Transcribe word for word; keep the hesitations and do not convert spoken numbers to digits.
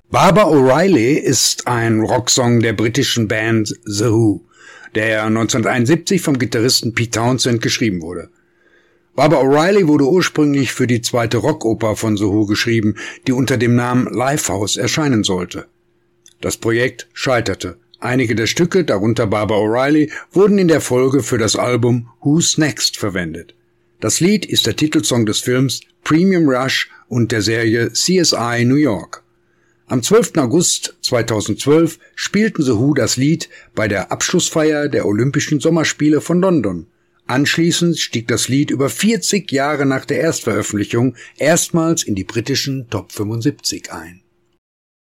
Baba O'Reilly ist ein Rocksong der britischen Band The Who, der neunzehnhunderteinundsiebzig vom Gitarristen Pete Townshend geschrieben wurde. Baba O'Reilly wurde ursprünglich für die zweite Rockoper von The Who geschrieben, die unter dem Namen Lifehouse erscheinen sollte. Das Projekt scheiterte. Einige der Stücke, darunter Baba O'Reilly, wurden in der Folge für das Album Who's Next verwendet. Das Lied ist der Titelsong des Films Premium Rush und der Serie C S I New York. Am zwölften August zweitausendzwölf spielten The Who das Lied bei der Abschlussfeier der Olympischen Sommerspiele von London. Anschließend stieg das Lied über vierzig Jahre nach der Erstveröffentlichung erstmals in die britischen Top fünfundsiebzig ein.